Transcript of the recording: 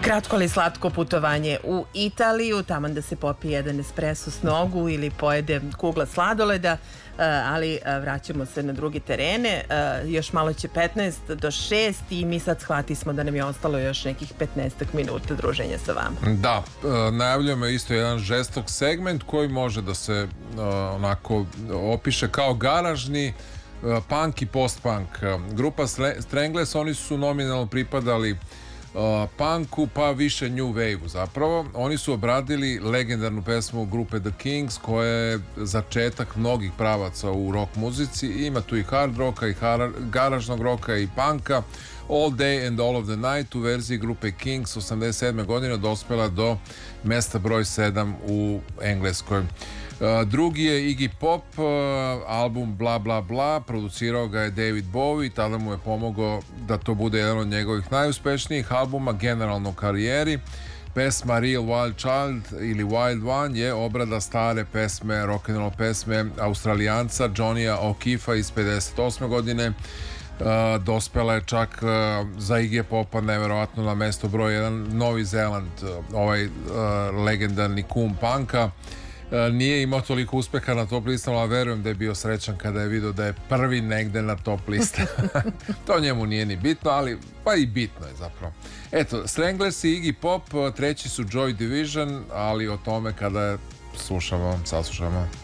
Kratko ali slatko putovanje u Italiju, tamo da se popije jedan espresso s nogu ili pojede kugla sladoleda, ali vraćamo se na druge terene. Još malo će 15 do 6 i mi sad shvati smo da nam je ostalo još nekih 15 minuta druženja sa vama. Da, najavljujemo isto jedan žestok segment koji može da se onako opiše kao garažni punk i post-punk. Grupa Stranglers, oni su nominalno pripadali punku, pa više new wave-u zapravo. Oni su obradili legendarnu pesmu grupe The Kings, koja je začetak mnogih pravaca u rock muzici. Ima tu i hard rocka, i garažnog rocka, i punka. All Day and All of the Night u verziji grupe Kings 87. godine dospela do mesta broj 7 u Engleskoj. Drugi je Iggy Pop, album Bla Bla Bla, producirao ga je David Bowie, tada mu je pomogao da to bude jedan od njegovih najuspešnijih albuma generalno u karijeri. Pesma Real Wild Child ili Wild One je obrada stare pesme, rock'n'roll pesme Australijanca Johnnya O'Keeffa iz 58. godine. Dospela je čak za Iggy Popa neverovatno na mesto broj 1 Novi Zeland, ovaj legendarni kum punka. Nije imao toliko uspeha na top listama, ali verujem da je bio srećan kada je vidio da je prvi negde na top lista. To njemu nije ni bitno, ali pa i bitno je zapravo. Eto, Stranglers i Iggy Pop, treći su Joy Division, ali o tome kada slušamo, saslušamo.